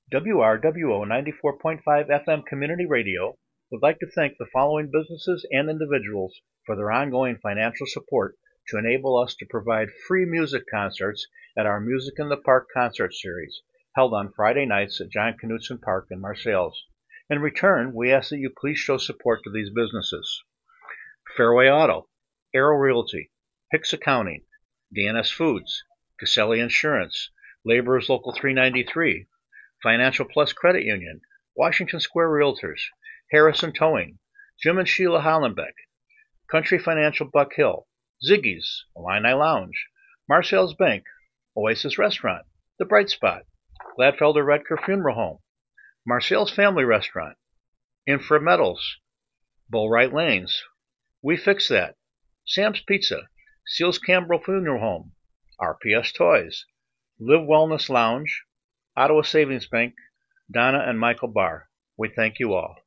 WRWO 94.5 FM Community Radio would like to thank the following businesses and individuals for their ongoing financial support to enable us to provide free music concerts at our Music in the Park concert series, held on Friday nights at John Knutson Park in Marseilles. In return, we ask that you please show support to these businesses: Fairway Auto, Arrow Realty, Hicks Accounting, DNS Foods, Caselli Insurance, Laborers Local 393, Financial Plus Credit Union, Washington Square Realtors, Harrison Towing, Jim and Sheila Hollenbeck, Country Financial Buck Hill, Ziggy's, Illini Lounge, Marseilles Bank, Oasis Restaurant, The Bright Spot, Gladfelder Redker Funeral Home, Marseilles Family Restaurant, Infra Metals, Bullwright Lanes, We Fix That, Sam's Pizza, Seals Campbell Funeral Home, RPS Toys, Live Wellness Lounge, Ottawa Savings Bank, Donna and Michael Barr. We thank you all.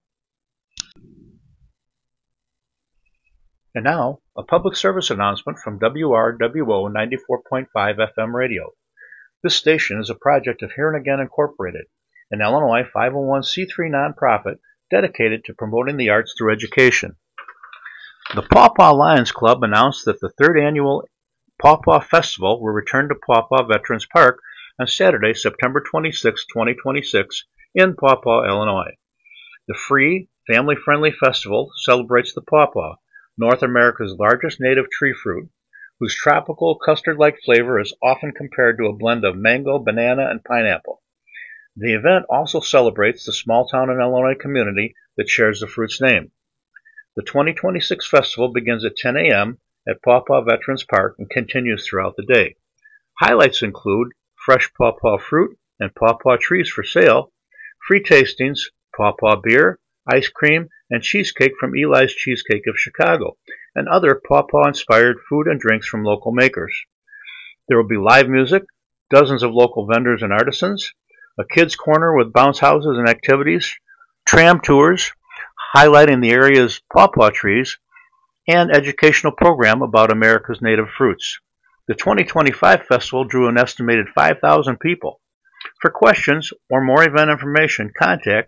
And now, a public service announcement from WRWO 94.5 FM radio. This station is a project of Here and Again Incorporated, an Illinois 501c3 nonprofit dedicated to promoting the arts through education. The Pawpaw Lions Club announced that the third annual Pawpaw Festival will return to Pawpaw Veterans Park on Saturday, September 26, 2026, in Pawpaw, Illinois. The free, family-friendly festival celebrates the pawpaw, North America's largest native tree fruit, whose tropical custard-like flavor is often compared to a blend of mango, banana, and pineapple. The event also celebrates the small-town in Illinois community that shares the fruit's name. The 2026 festival begins at 10 a.m. at Pawpaw Veterans Park and continues throughout the day. Highlights include fresh pawpaw fruit and pawpaw trees for sale, free tastings, pawpaw beer, ice cream, and cheesecake from Eli's Cheesecake of Chicago, and other pawpaw-inspired food and drinks from local makers. There will be live music, dozens of local vendors and artisans, a kids' corner with bounce houses and activities, tram tours highlighting the area's pawpaw trees, and educational program about America's native fruits. The 2025 festival drew an estimated 5,000 people. For questions or more event information, contact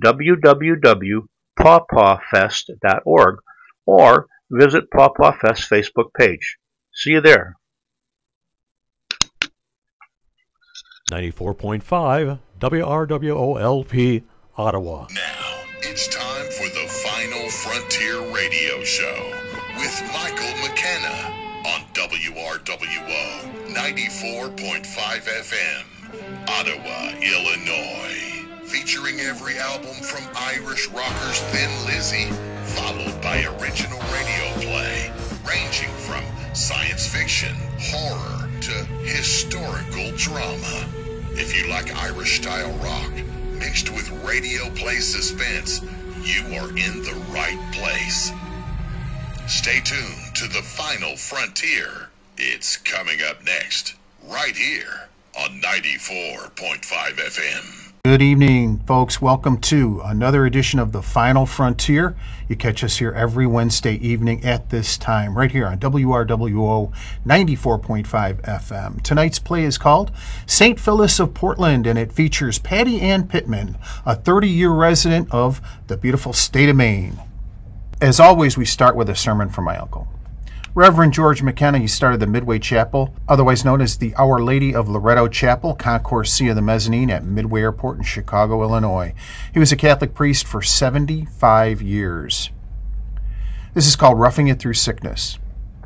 www.pawpawfest.org or visit Pawpaw Fest Facebook page. See you there. 94.5 WRWOLP Ottawa. Now it's time for the Final Frontier Radio Show with Michael McKenna on WRWO 94.5 FM, Ottawa, Illinois. Featuring every album from Irish rockers Thin Lizzy, followed by original radio play, ranging from science fiction, horror, to historical drama. If you like Irish-style rock, mixed with radio play suspense, you are in the right place. Stay tuned to The Final Frontier. It's coming up next, right here on 94.5 FM. Good evening, folks. Welcome to another edition of The Final Frontier. You catch us here every Wednesday evening at this time, right here on WRWO 94.5 FM. Tonight's play is called St. Phyllis of Portland, and it features Patty Ann Pittman, a 30-year resident of the beautiful state of Maine. As always, we start with a sermon from my uncle. Reverend George McKenna, he started the Midway Chapel, otherwise known as the Our Lady of Loretto Chapel, Concourse C of the Mezzanine at Midway Airport in Chicago, Illinois. He was a Catholic priest for 75 years. This is called Roughing It Through Sickness.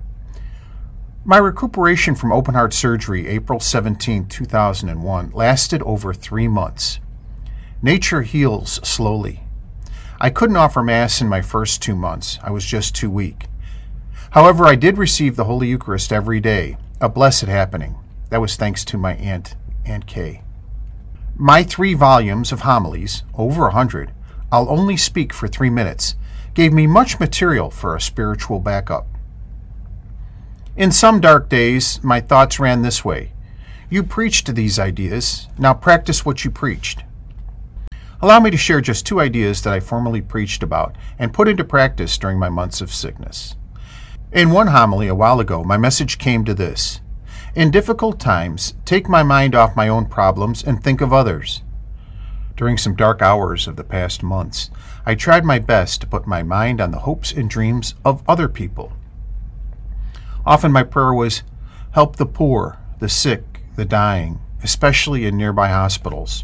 My recuperation from open-heart surgery, April 17, 2001, lasted over 3 months. Nature heals slowly. I couldn't offer Mass in my first 2 months. I was just too weak. However, I did receive the Holy Eucharist every day, a blessed happening. That was thanks to my Aunt Kay. My 3 volumes of homilies, over 100, I'll only speak for 3 minutes, gave me much material for a spiritual backup. In some dark days, my thoughts ran this way. You preached these ideas, now practice what you preached. Allow me to share just 2 ideas that I formerly preached about and put into practice during my months of sickness. In one homily a while ago, my message came to this: in difficult times, take my mind off my own problems and think of others. During some dark hours of the past months, I tried my best to put my mind on the hopes and dreams of other people. Often my prayer was, help the poor, the sick, the dying, especially in nearby hospitals.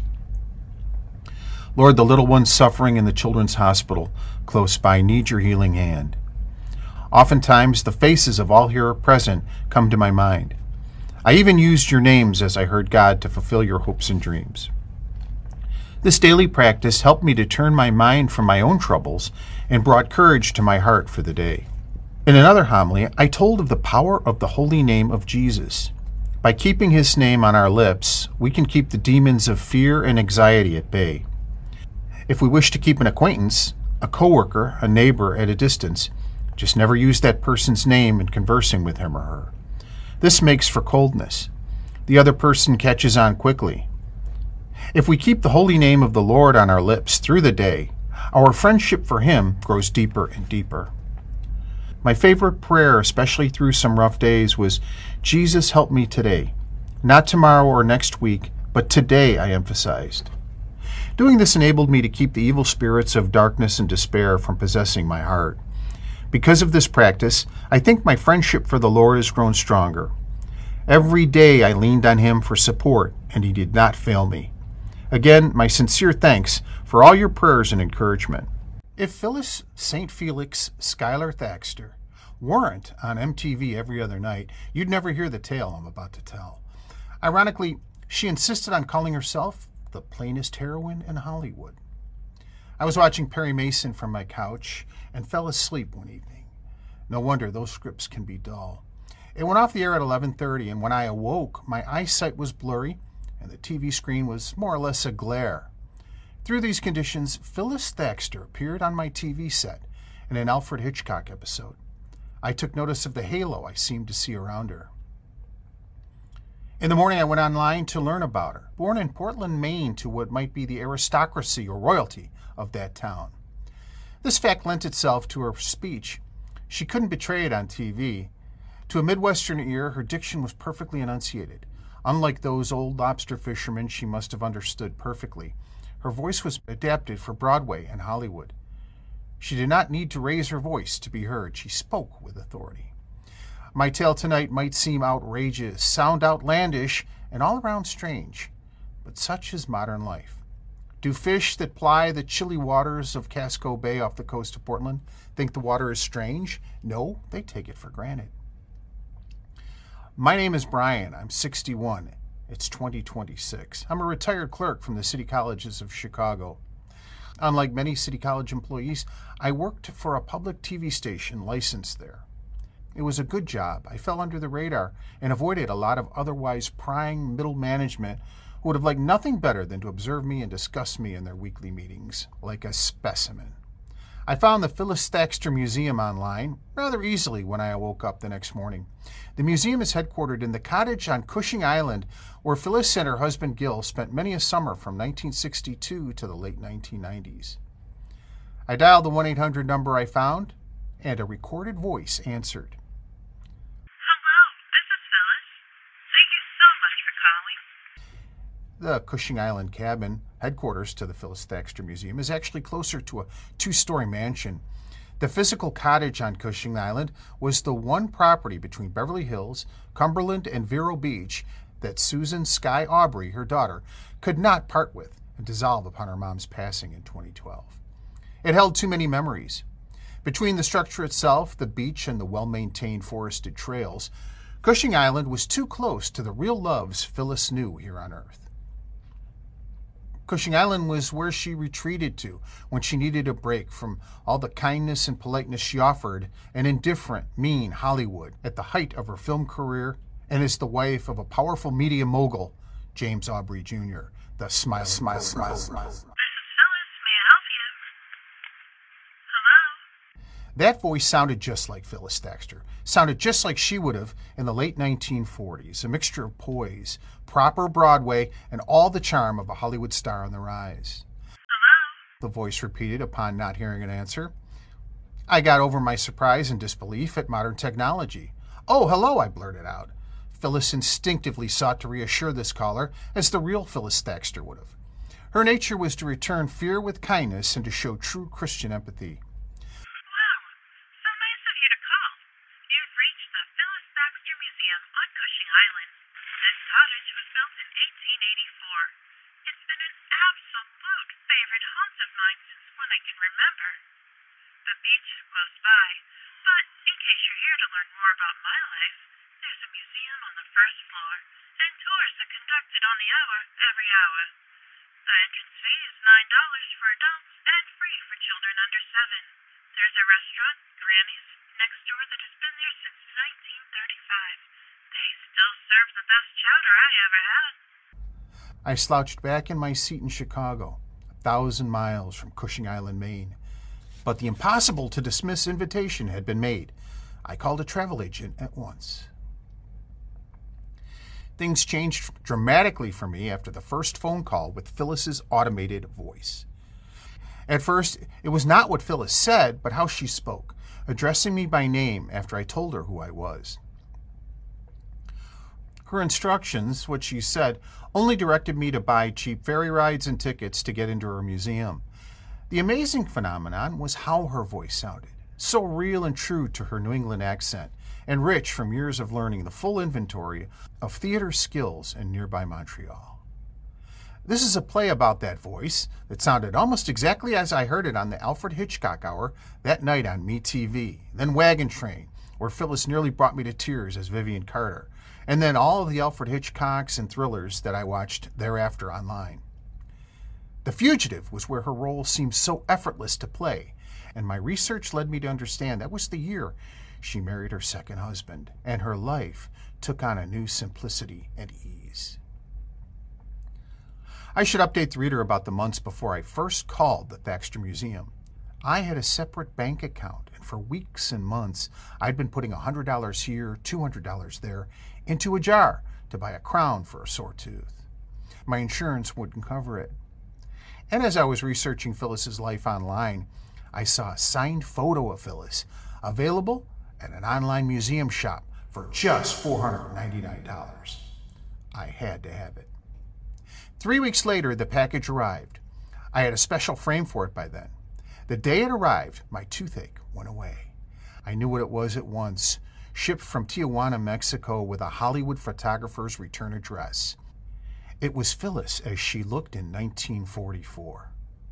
Lord, the little ones suffering in the children's hospital close by need your healing hand. Oftentimes, the faces of all here present come to my mind. I even used your names as I heard God to fulfill your hopes and dreams. This daily practice helped me to turn my mind from my own troubles and brought courage to my heart for the day. In another homily, I told of the power of the holy name of Jesus. By keeping his name on our lips, we can keep the demons of fear and anxiety at bay. If we wish to keep an acquaintance, a coworker, a neighbor at a distance, just never use that person's name in conversing with him or her. This makes for coldness. The other person catches on quickly. If we keep the holy name of the Lord on our lips through the day, our friendship for him grows deeper and deeper. My favorite prayer, especially through some rough days, was, Jesus, help me today. Not tomorrow or next week, but today, I emphasized. Doing this enabled me to keep the evil spirits of darkness and despair from possessing my heart. Because of this practice, I think my friendship for the Lord has grown stronger. Every day I leaned on him for support, and he did not fail me. Again, my sincere thanks for all your prayers and encouragement. If Phyllis St. Felix Schuyler Thaxter weren't on MTV every other night, you'd never hear the tale I'm about to tell. Ironically, she insisted on calling herself the plainest heroine in Hollywood. I was watching Perry Mason from my couch and fell asleep one evening. No wonder those scripts can be dull. It went off the air at 11:30, and when I awoke, my eyesight was blurry and the TV screen was more or less a glare. Through these conditions, Phyllis Thaxter appeared on my TV set in an Alfred Hitchcock episode. I took notice of the halo I seemed to see around her. In the morning, I went online to learn about her. Born in Portland, Maine, to what might be the aristocracy or royalty of that town. This fact lent itself to her speech. She couldn't betray it on TV. To a Midwestern ear, her diction was perfectly enunciated. Unlike those old lobster fishermen, she must have understood perfectly. Her voice was adapted for Broadway and Hollywood. She did not need to raise her voice to be heard. She spoke with authority. My tale tonight might seem outrageous, sound outlandish, and all around strange, but such is modern life. Do fish that ply the chilly waters of Casco Bay off the coast of Portland think the water is strange? No, they take it for granted. My name is Brian. I'm 61. It's 2026. I'm a retired clerk from the City Colleges of Chicago. Unlike many City College employees, I worked for a public TV station licensed there. It was a good job. I fell under the radar and avoided a lot of otherwise prying middle management who would have liked nothing better than to observe me and discuss me in their weekly meetings, like a specimen. I found the Phyllis Thaxter Museum online rather easily when I woke up the next morning. The museum is headquartered in the cottage on Cushing Island, where Phyllis and her husband Gil spent many a summer from 1962 to the late 1990s. I dialed the 1-800 number I found, and a recorded voice answered. The Cushing Island cabin, headquarters to the Phyllis Thaxter Museum, is actually closer to a 2-story mansion. The physical cottage on Cushing Island was the one property between Beverly Hills, Cumberland, and Vero Beach that Susan Skye Aubrey, her daughter, could not part with and dissolve upon her mom's passing in 2012. It held too many memories. Between the structure itself, the beach, and the well-maintained forested trails, Cushing Island was too close to the real loves Phyllis knew here on Earth. Cushing Island was where she retreated to when she needed a break from all the kindness and politeness she offered an indifferent, mean Hollywood at the height of her film career and as the wife of a powerful media mogul, James Aubrey Jr., the smile. This is Phyllis. May I help you? Hello? That voice sounded just like Phyllis Thaxter, sounded just like she would have in the late 1940s, a mixture of poise, proper Broadway, and all the charm of a Hollywood star on the rise. Hello? The voice repeated upon not hearing an answer. I got over my surprise and disbelief at modern technology. Oh, hello, I blurted out. Phyllis instinctively sought to reassure this caller as the real Phyllis Thaxter would have. Her nature was to return fear with kindness and to show true Christian empathy. Wow, so nice of you to call. You've reached the Phyllis Baxter Museum on Cushing Island. This cottage was built in 1884. It's been an absolute favorite haunt of mine since when I can remember. The beach is close by, but in case you're here to learn more about my life, there's a museum on the first floor, and tours are conducted on the hour every hour. The entrance fee is $9 for adults and free for children under 7. There's a restaurant, Granny's, next door that has been there since 1935. They still serve the best chowder I ever had. I slouched back in my seat in Chicago, 1,000 miles from Cushing Island, Maine. But the impossible to dismiss invitation had been made. I called a travel agent at once. Things changed dramatically for me after the first phone call with Phyllis's automated voice. At first, it was not what Phyllis said, but how she spoke, addressing me by name after I told her who I was. Her instructions, what she said, only directed me to buy cheap ferry rides and tickets to get into her museum. The amazing phenomenon was how her voice sounded, so real and true to her New England accent, and rich from years of learning the full inventory of theater skills in nearby Montreal. This is a play about that voice that sounded almost exactly as I heard it on the Alfred Hitchcock Hour that night on MeTV, then Wagon Train, where Phyllis nearly brought me to tears as Vivian Carter, and then all of the Alfred Hitchcocks and thrillers that I watched thereafter online. The Fugitive was where her role seemed so effortless to play, and my research led me to understand that was the year she married her second husband, and her life took on a new simplicity and ease. I should update the reader about the months before I first called the Baxter Museum. I had a separate bank account, and for weeks and months I'd been putting $100 here, $200 there, into a jar to buy a crown for a sore tooth. My insurance wouldn't cover it. And as I was researching Phyllis's life online, I saw a signed photo of Phyllis available at an online museum shop for just $499. I had to have it. 3 weeks later, the package arrived. I had a special frame for it by then. The day it arrived, my toothache went away. I knew what it was at once, shipped from Tijuana, Mexico, with a Hollywood photographer's return address. It was Phyllis as she looked in 1944.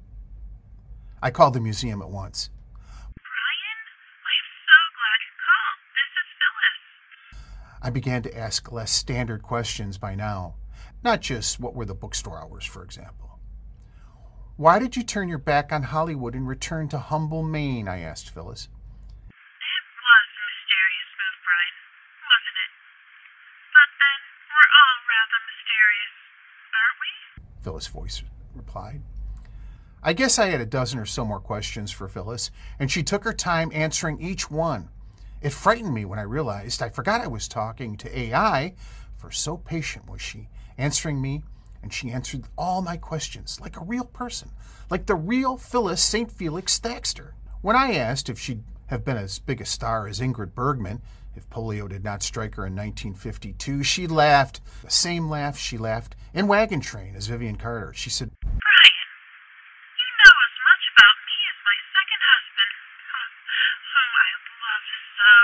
I called the museum at once. Brian, I'm so glad you called. This is Phyllis. I began to ask less standard questions by now, not just what were the bookstore hours, for example. Why did you turn your back on Hollywood and return to humble Maine? I asked Phyllis. It was a mysterious move, Brian, wasn't it? But then we're all rather mysterious, aren't we? Phyllis' voice replied. I guess I had a dozen or so more questions for Phyllis, and she took her time answering each one. It frightened me when I realized I forgot I was talking to AI, for so patient was she, answering me, and she answered all my questions like a real person, like the real Phyllis St. Felix Thaxter. When I asked if she'd have been as big a star as Ingrid Bergman, if polio did not strike her in 1952, she laughed, the same laugh she laughed in Wagon Train as Vivian Carter. She said, Brian, you know as much about me as my second husband, whom I love so.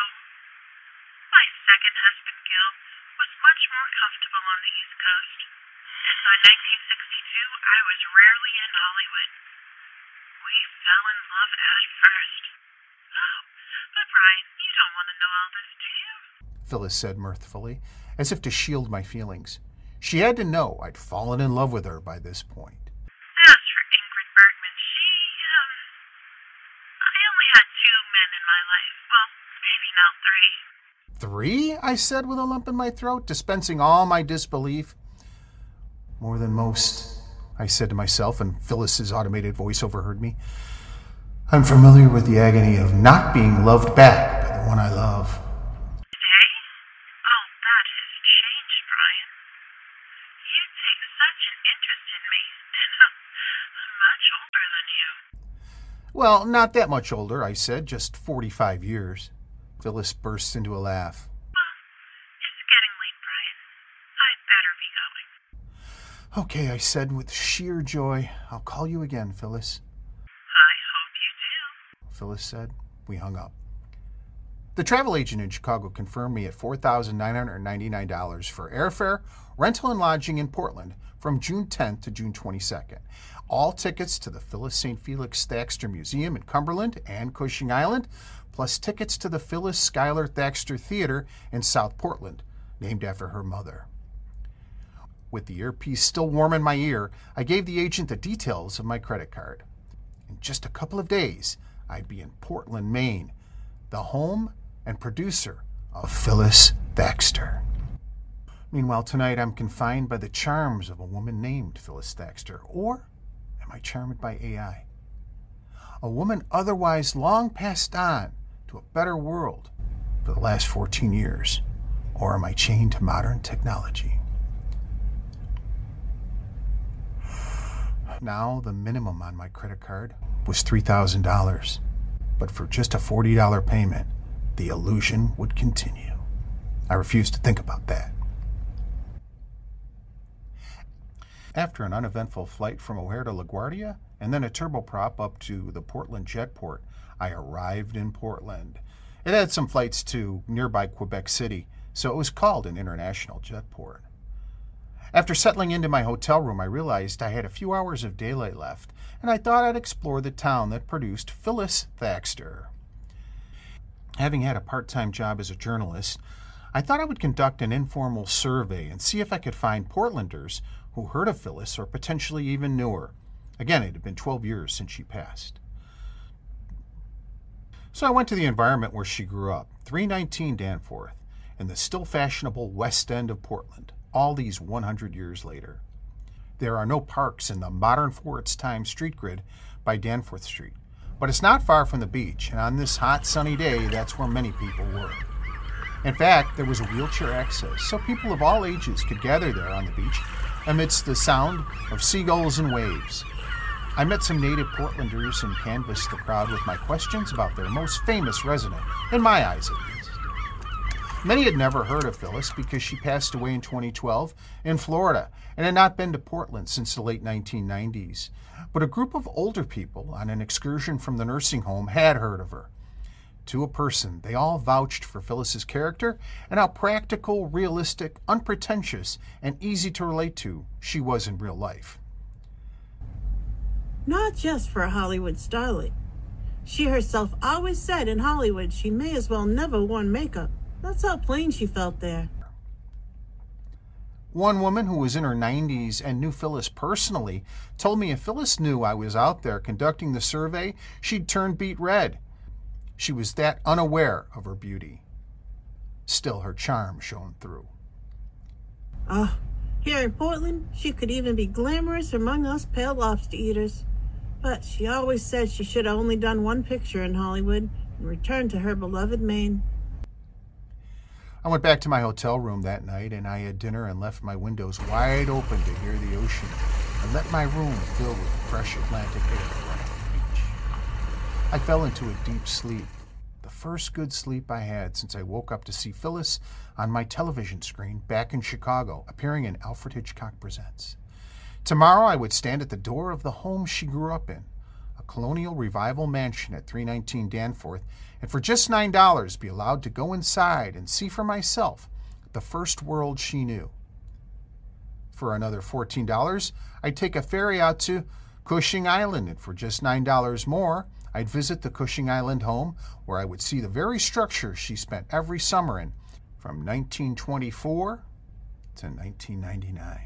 My second husband, Gil, was much more comfortable on the East Coast, and by 1962 I was rarely in Hollywood. We fell in love at first. Oh, but Brian, you don't want to know all this, do you? Phyllis said mirthfully, as if to shield my feelings. She had to know I'd fallen in love with her by this point. As for Ingrid Bergman, I only had 2 men in my life. Well, maybe now 3. 3? I said with a lump in my throat, dispensing all my disbelief. More than most, I said to myself, and Phyllis's automated voice overheard me. I'm familiar with the agony of not being loved back by the one I love. Today? Oh, that has changed, Brian. You take such an interest in me, and I'm much older than you. Well, not that much older, I said, just 45 years. Phyllis burst into a laugh. Well, it's getting late, Brian. I'd better be going. Okay, I said with sheer joy. I'll call you again, Phyllis. I hope you do. Phyllis said. We hung up. The travel agent in Chicago confirmed me at $4,999 for airfare, rental, and lodging in Portland from June 10th to June 22nd. All tickets to the Phyllis St. Felix Thaxter Museum in Cumberland and Cushing Island, plus tickets to the Phyllis Schuyler Thaxter Theater in South Portland, named after her mother. With the earpiece still warm in my ear, I gave the agent the details of my credit card. In just a couple of days, I'd be in Portland, Maine, the home and producer of Phyllis Thaxter. Meanwhile, tonight I'm confined by the charms of a woman named Phyllis Thaxter. Or am I charmed by AI? A woman otherwise long passed on to a better world for the last 14 years. Or am I chained to modern technology? Now, the minimum on my credit card was $3,000. But for just a $40 payment, the illusion would continue. I refused to think about that. After an uneventful flight from O'Hare to LaGuardia, and then a turboprop up to the Portland Jetport, I arrived in Portland. It had some flights to nearby Quebec City, so it was called an international jetport. After settling into my hotel room, I realized I had a few hours of daylight left, and I thought I'd explore the town that produced Phyllis Thaxter. Having had a part-time job as a journalist, I thought I would conduct an informal survey and see if I could find Portlanders who heard of Phyllis or potentially even knew her. Again, it had been 12 years since she passed. So I went to the environment where she grew up, 319 Danforth, in the still fashionable West End of Portland, all these 100 years later. There are no parks in the modern for its time street grid by Danforth Street, but it's not far from the beach, and on this hot sunny day, that's where many people were. In fact, there was a wheelchair access, so people of all ages could gather there on the beach amidst the sound of seagulls and waves. I met some native Portlanders and canvassed the crowd with my questions about their most famous resident, in my eyes at least. Many had never heard of Phyllis because she passed away in 2012 in Florida and had not been to Portland since the late 1990s. But a group of older people on an excursion from the nursing home had heard of her. To a person, they all vouched for Phyllis's character and how practical, realistic, unpretentious, and easy to relate to she was in real life. Not just for a Hollywood starlet. She herself always said in Hollywood she may as well never worn makeup. That's how plain she felt there. One woman who was in her 90s and knew Phyllis personally told me if Phyllis knew I was out there conducting the survey, she'd turn beet red. She was that unaware of her beauty. Still, her charm shone through. Here in Portland, she could even be glamorous among us pale lobster eaters. But she always said she should have only done one picture in Hollywood and returned to her beloved Maine. I went back to my hotel room that night, and I had dinner and left my windows wide open to hear the ocean and let my room fill with the fresh Atlantic air right off the beach. I fell into a deep sleep, the first good sleep I had since I woke up to see Phyllis on my television screen back in Chicago, appearing in Alfred Hitchcock Presents. Tomorrow I would stand at the door of the home she grew up in, a colonial revival mansion at 319 Danforth, and for just $9 be allowed to go inside and see for myself the first world she knew. For another $14, I'd take a ferry out to Cushing Island, and for just $9 more, I'd visit the Cushing Island home where I would see the very structure she spent every summer in from 1924 to 1999.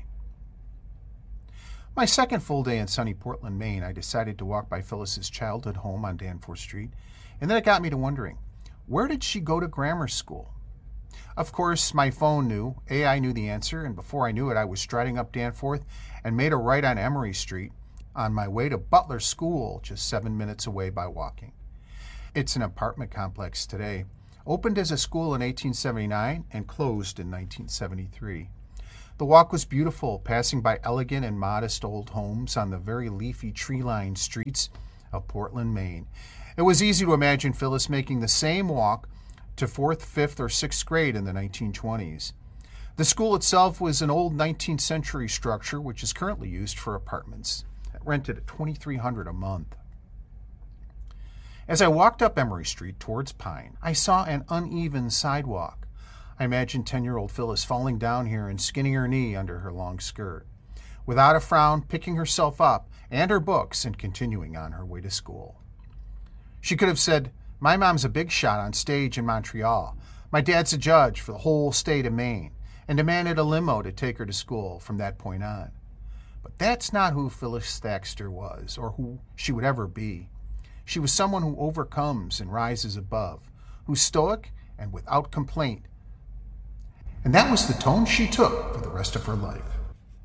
My second full day in sunny Portland, Maine, I decided to walk by Phyllis's childhood home on Danforth Street, and then it got me to wondering, where did she go to grammar school? Of course, my phone knew, AI knew the answer, and before I knew it, I was striding up Danforth and made a right on Emory Street on my way to Butler School, just 7 minutes away by walking. It's an apartment complex today, opened as a school in 1879 and closed in 1973. The walk was beautiful, passing by elegant and modest old homes on the very leafy tree-lined streets of Portland, Maine. It was easy to imagine Phyllis making the same walk to 4th, 5th, or 6th grade in the 1920s. The school itself was an old 19th century structure which is currently used for apartments, rented at $2,300 a month. As I walked up Emory Street towards Pine, I saw an uneven sidewalk. I imagined 10-year-old Phyllis falling down here and skinning her knee under her long skirt. Without a frown, picking herself up and her books and continuing on her way to school. She could have said, "My mom's a big shot on stage in Montreal. My dad's a judge for the whole state of Maine," and demanded a limo to take her to school from that point on. But that's not who Phyllis Thaxter was, or who she would ever be. She was someone who overcomes and rises above, who's stoic and without complaint. And that was the tone she took for the rest of her life.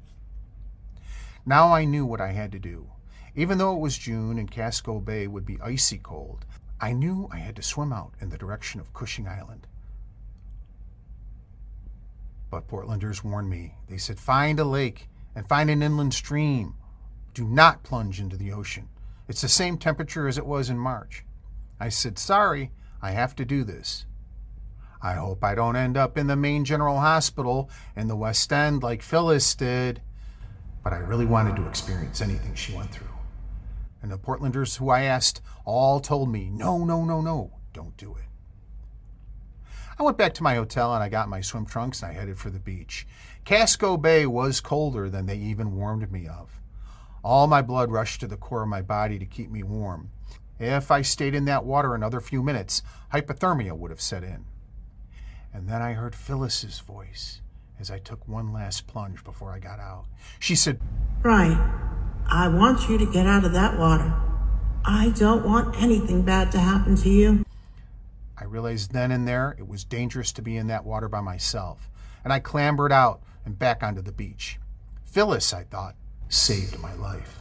Now I knew what I had to do. Even though it was June and Casco Bay would be icy cold, I knew I had to swim out in the direction of Cushing Island. But Portlanders warned me. They said, find a lake and find an inland stream. Do not plunge into the ocean. It's the same temperature as it was in March. I said, sorry, I have to do this. I hope I don't end up in the Maine General Hospital in the West End like Phyllis did. But I really wanted to experience anything she went through. And the Portlanders who I asked all told me, no, don't do it. I went back to my hotel and I got my swim trunks and I headed for the beach. Casco Bay was colder than they even warned me of. All my blood rushed to the core of my body to keep me warm. If I stayed in that water another few minutes, hypothermia would have set in. And then I heard Phyllis's voice as I took one last plunge before I got out. She said, Brian, I want you to get out of that water. I don't want anything bad to happen to you. I realized then and there it was dangerous to be in that water by myself, and I clambered out and back onto the beach. Phyllis, I thought, saved my life.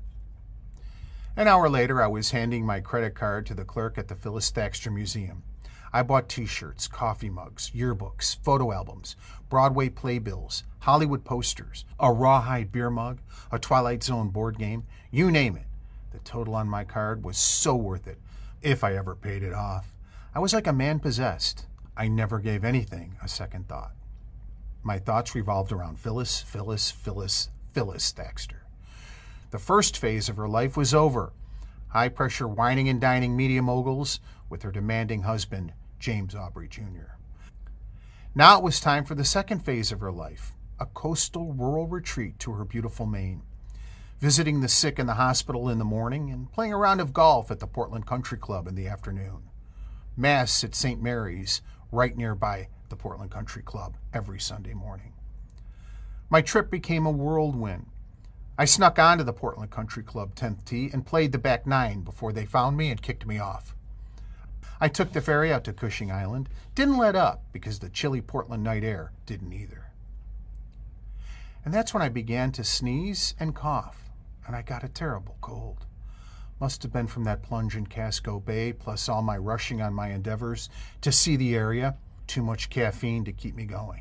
An hour later, I was handing my credit card to the clerk at the Phyllis Thaxter Museum. I bought t-shirts, coffee mugs, yearbooks, photo albums, Broadway playbills, Hollywood posters, a Rawhide beer mug, a Twilight Zone board game, you name it. The total on my card was so worth it, if I ever paid it off. I was like a man possessed. I never gave anything a second thought. My thoughts revolved around Phyllis Thaxter. The first phase of her life was over. High-pressure whining and dining media moguls with her demanding husband, James Aubrey Jr. Now it was time for the second phase of her life, a coastal rural retreat to her beautiful Maine, visiting the sick in the hospital in the morning and playing a round of golf at the Portland Country Club in the afternoon. Mass at St. Mary's, right nearby the Portland Country Club, every Sunday morning. My trip became a whirlwind. I snuck onto the Portland Country Club 10th tee and played the back nine before they found me and kicked me off. I took the ferry out to Cushing Island, didn't let up because the chilly Portland night air didn't either. And that's when I began to sneeze and cough, and I got a terrible cold. Must have been from that plunge in Casco Bay, plus all my rushing on my endeavors to see the area, too much caffeine to keep me going.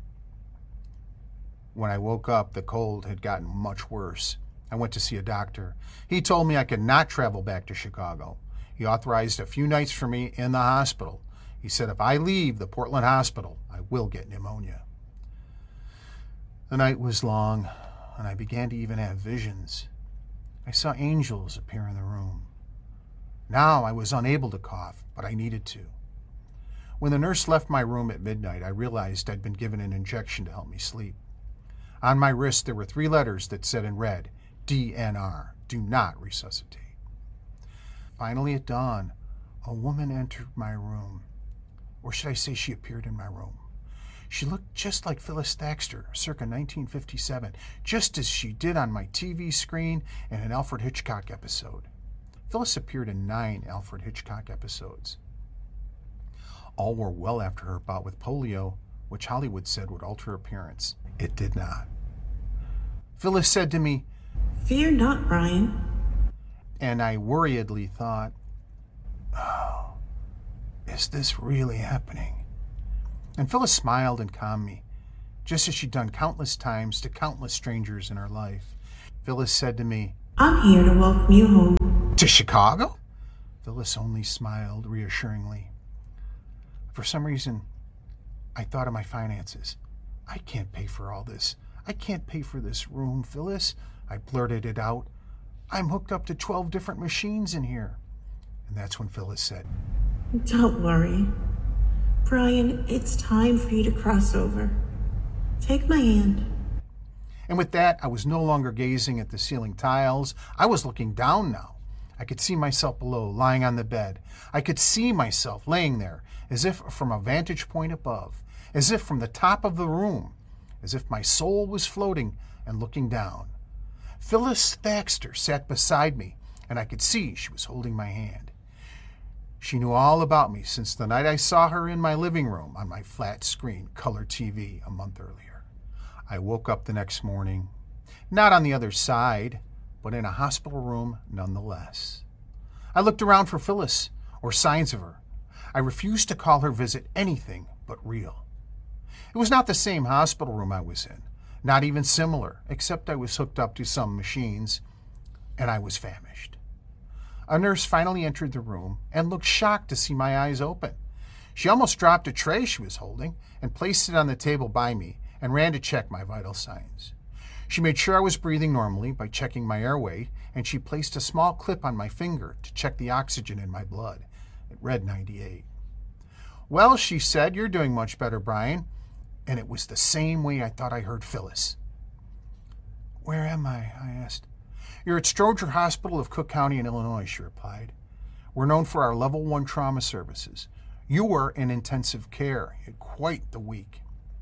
When I woke up, the cold had gotten much worse. I went to see a doctor. He told me I could not travel back to Chicago. He authorized a few nights for me in the hospital. He said if I leave the Portland hospital, I will get pneumonia. The night was long, and I began to even have visions. I saw angels appear in the room. Now I was unable to cough, but I needed to. When the nurse left my room at midnight, I realized I'd been given an injection to help me sleep. On my wrist, there were 3 letters that said in red, DNR, do not resuscitate. Finally, at dawn, a woman entered my room. Or should I say she appeared in my room. She looked just like Phyllis Thaxter, circa 1957, just as she did on my TV screen in an Alfred Hitchcock episode. Phyllis appeared in 9 Alfred Hitchcock episodes. All were well after her bout with polio, which Hollywood said would alter her appearance. It did not. Phyllis said to me, Fear not, Brian. And I worriedly thought, oh, is this really happening? And Phyllis smiled and calmed me, just as she'd done countless times to countless strangers in her life. Phyllis said to me, I'm here to welcome you home. To Chicago? Phyllis only smiled reassuringly. For some reason, I thought of my finances. I can't pay for all this. I can't pay for this room, Phyllis. I blurted it out. I'm hooked up to 12 different machines in here. And that's when Phyllis said, Don't worry. Brian, it's time for you to cross over. Take my hand. And with that, I was no longer gazing at the ceiling tiles. I was looking down now. I could see myself below, lying on the bed. I could see myself laying there, as if from a vantage point above, as if from the top of the room, as if my soul was floating and looking down. Phyllis Thaxter sat beside me, and I could see she was holding my hand. She knew all about me since the night I saw her in my living room on my flat-screen color TV a month earlier. I woke up the next morning, not on the other side, but in a hospital room nonetheless. I looked around for Phyllis, or signs of her. I refused to call her visit anything but real. It was not the same hospital room I was in, not even similar, except I was hooked up to some machines, and I was famished. A nurse finally entered the room and looked shocked to see my eyes open. She almost dropped a tray she was holding and placed it on the table by me and ran to check my vital signs. She made sure I was breathing normally by checking my airway, and she placed a small clip on my finger to check the oxygen in my blood. It read 98. Well, she said, you're doing much better, Brian. And it was the same way I thought I heard Phyllis. Where am I? I asked. You're at Stroger Hospital of Cook County in Illinois, she replied. We're known for our level 1 trauma services. You were in intensive care. You had quite the week.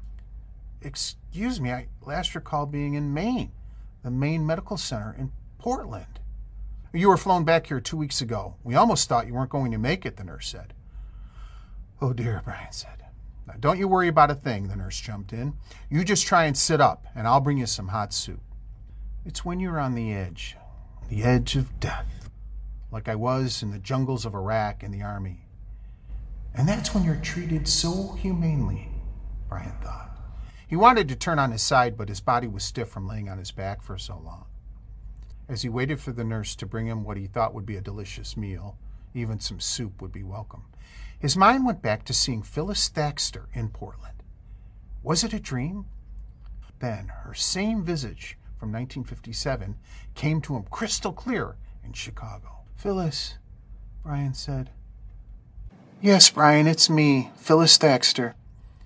Excuse me, I last recall being in Maine, the Maine Medical Center in Portland. You were flown back here 2 weeks ago. We almost thought you weren't going to make it, the nurse said. Oh dear, Brian said. Now, don't you worry about a thing, the nurse jumped in. You just try and sit up, and I'll bring you some hot soup. It's when you're on the edge of death, like I was in the jungles of Iraq in the army. And that's when you're treated so humanely, Brian thought. He wanted to turn on his side, but his body was stiff from laying on his back for so long. As he waited for the nurse to bring him what he thought would be a delicious meal, even some soup would be welcome, his mind went back to seeing Phyllis Thaxter in Portland. Was it a dream? Then her same visage from 1957 came to him crystal clear in Chicago. Phyllis, Brian said. Yes, Brian, it's me, Phyllis Thaxter.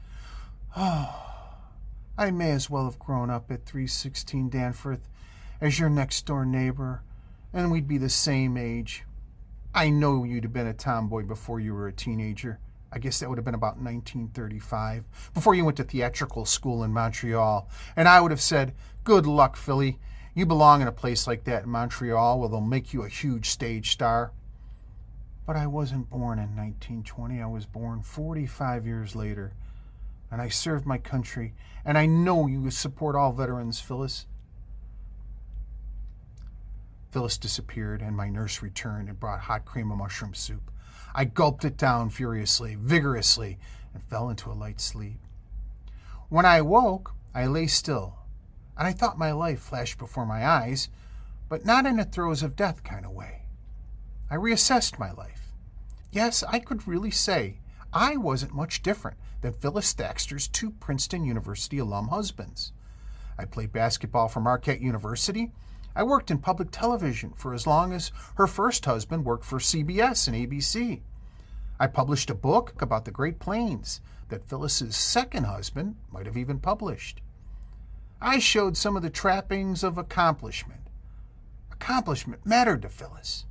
Oh, I may as well have grown up at 316 Danforth as your next-door neighbor, and we'd be the same age. I know you'd have been a tomboy before you were a teenager. I guess that would have been about 1935, before you went to theatrical school in Montreal. And I would have said, good luck, Philly. You belong in a place like that in Montreal where they'll make you a huge stage star. But I wasn't born in 1920. I was born 45 years later. And I served my country. And I know you support all veterans, Phyllis. Phyllis disappeared, and my nurse returned and brought hot cream of mushroom soup. I gulped it down furiously, vigorously, and fell into a light sleep. When I awoke, I lay still, and I thought my life flashed before my eyes, but not in a throes of death kind of way. I reassessed my life. Yes, I could really say I wasn't much different than Phyllis Thaxter's 2 Princeton University alum husbands. I played basketball for Marquette University. I worked in public television for as long as her first husband worked for CBS and ABC. I published a book about the Great Plains that Phyllis's second husband might have even published. I showed some of the trappings of accomplishment. Accomplishment mattered to Phyllis.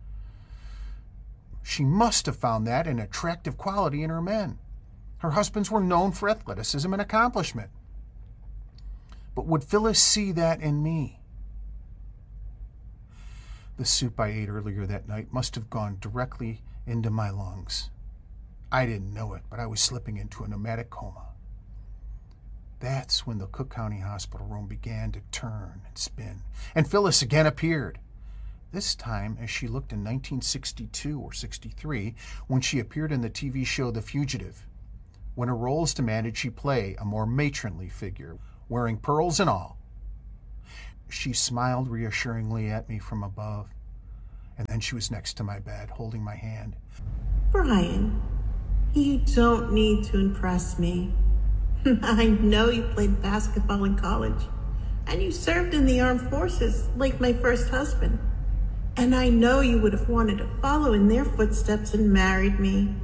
She must have found that an attractive quality in her men. Her husbands were known for athleticism and accomplishment. But would Phyllis see that in me? The soup I ate earlier that night must have gone directly into my lungs. I didn't know it, but I was slipping into a pneumatic coma. That's when the Cook County Hospital room began to turn and spin, and Phyllis again appeared. This time as she looked in 1962 or 63, when she appeared in the TV show The Fugitive, when her roles demanded she play a more matronly figure, wearing pearls and all. She smiled reassuringly at me from above, and then she was next to my bed, holding my hand. Brian, you don't need to impress me. I know you played basketball in college, and you served in the armed forces like my first husband. And I know you would have wanted to follow in their footsteps and married me.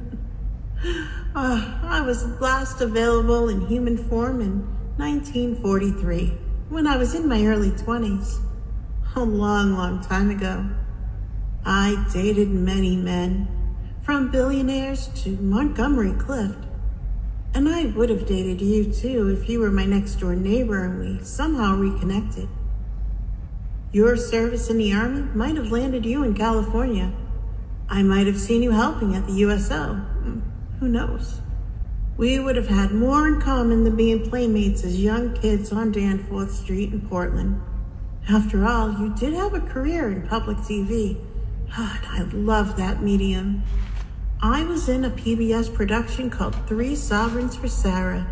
I was last available in human form in 1943, when I was in my early 20s. A long, long time ago. I dated many men, from billionaires to Montgomery Clift. And I would have dated you too if you were my next door neighbor and we somehow reconnected. Your service in the Army might have landed you in California. I might have seen you helping at the USO. Who knows? We would have had more in common than being playmates as young kids on Danforth Street in Portland. After all, you did have a career in public TV. And I love that medium. I was in a PBS production called Three Sovereigns for Sarah.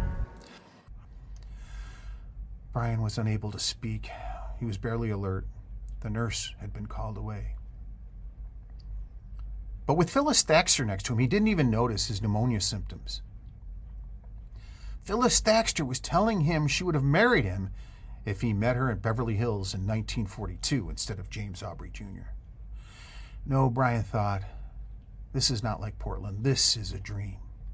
Brian was unable to speak. He was barely alert. The nurse had been called away. But with Phyllis Thaxter next to him, he didn't even notice his pneumonia symptoms. Phyllis Thaxter was telling him she would have married him if he met her in Beverly Hills in 1942 instead of James Aubrey Jr. No, Brian thought, this is not like Portland. This is a dream.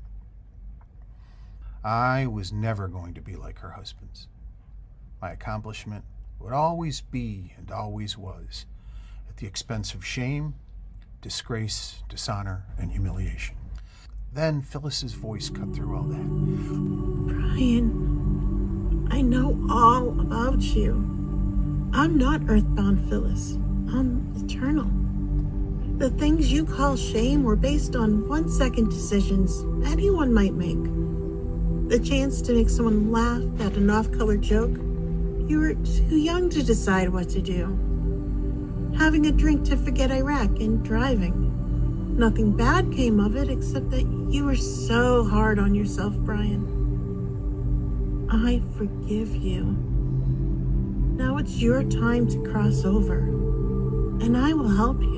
I was never going to be like her husband's. My accomplishment would always be and always was at the expense of shame, disgrace, dishonor, and humiliation. Then Phyllis's voice cut through all that. Brian, I know all about you. I'm not earthbound Phyllis. I'm eternal. The things you call shame were based on 1-second decisions anyone might make. The chance to make someone laugh at an off-color joke. You were too young to decide what to do. Having a drink to forget Iraq and driving. Nothing bad came of it except that you were so hard on yourself, Brian. I forgive you. Now it's your time to cross over, and I will help you.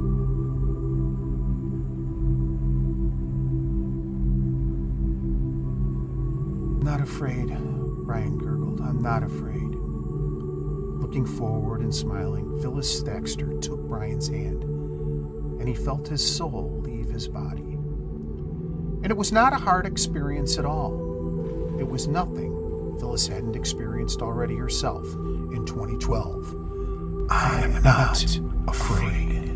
Not afraid, Brian gurgled. I'm not afraid. Looking forward and smiling, Phyllis Thaxter took Brian's hand, and he felt his soul leave his body. And it was not a hard experience at all. It was nothing Phyllis hadn't experienced already herself in 2012. I am not afraid.